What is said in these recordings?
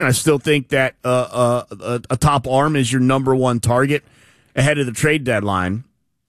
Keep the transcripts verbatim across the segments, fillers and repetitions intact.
And I still think that uh, uh, a, a top arm is your number one target ahead of the trade deadline.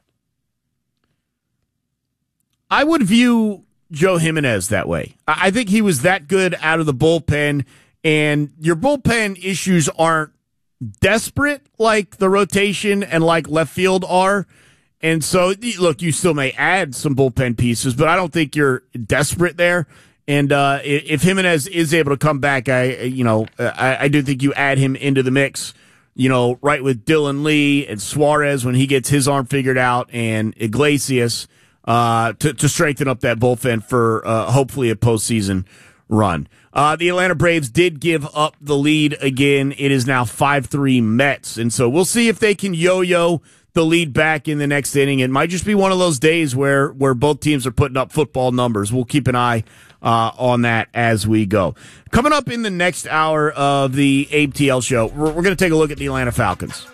I would view Joe Jimenez that way. I think he was that good out of the bullpen, and your bullpen issues aren't desperate like the rotation and like left field are. And so, look, you still may add some bullpen pieces, but I don't think you're desperate there. And uh, if Jimenez is able to come back, I you know I, I do think you add him into the mix. You know, right with Dylan Lee and Suarez when he gets his arm figured out, and Iglesias uh, to to strengthen up that bullpen for uh, hopefully a postseason run. Uh, the Atlanta Braves did give up the lead again. It is now five three Mets, and so we'll see if they can yo-yo the lead back in the next inning. It might just be one of those days where where both teams are putting up football numbers. We'll keep an eye uh, on that as we go. Coming up in the next hour of the Abe T L show, we're, we're going to take a look at the Atlanta Falcons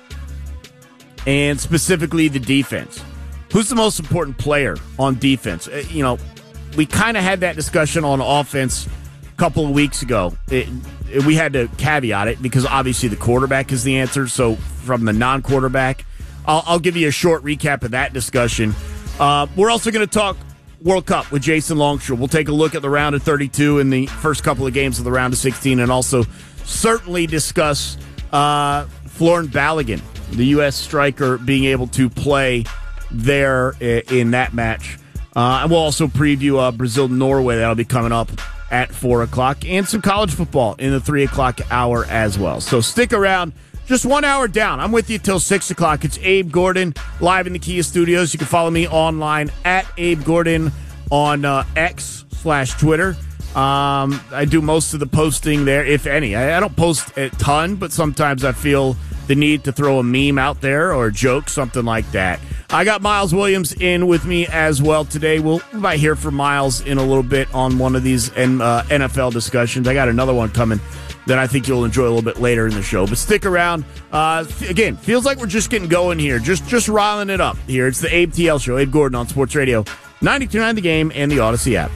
and specifically the defense. Who's the most important player on defense? Uh, you know, we kind of had that discussion on offense a couple of weeks ago. It, it, we had to caveat it because obviously the quarterback is the answer. So from the non-quarterback, I'll, I'll give you a short recap of that discussion. Uh, we're also going to talk World Cup with Jason Longshore. We'll take a look at the round of thirty-two and the first couple of games of the round of sixteen, and also certainly discuss uh, Florin Balogun, the U S striker, being able to play there in that match. Uh, and we'll also preview uh, Brazil-Norway. That'll be coming up at four o'clock, and some college football in the three o'clock hour as well. So stick around. Just one hour down. I'm with you till six o'clock. It's Abe Gordon live in the Kia Studios. You can follow me online at Abe Gordon on uh, X slash Twitter. Um, I do most of the posting there, if any. I, I don't post a ton, but sometimes I feel the need to throw a meme out there or a joke, something like that. I got Miles Williams in with me as well today. We'll, we might hear from Miles in a little bit on one of these uh, N F L discussions. I got another one coming that I think you'll enjoy a little bit later in the show. But stick around. Uh, again, feels like we're just getting going here. Just just riling it up here. It's the Abe T L Show. Abe Gordon on Sports Radio ninety-two point nine The Game and the Odyssey app.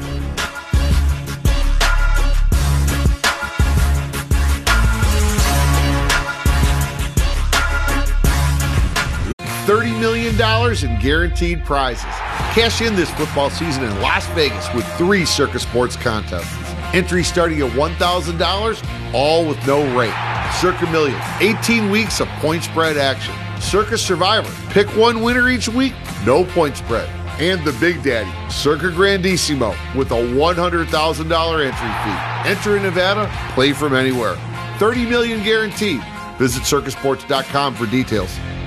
thirty million dollars in guaranteed prizes. Cash in this football season in Las Vegas with three Circa Sports contests. Entry starting at one thousand dollars, all with no rate. Circa Million, eighteen weeks of point spread action. Circa Survivor, pick one winner each week, no point spread. And the Big Daddy, Circa Grandissimo, with a one hundred thousand dollars entry fee. Enter in Nevada, play from anywhere. thirty million dollars guaranteed. Visit circa sports dot com for details.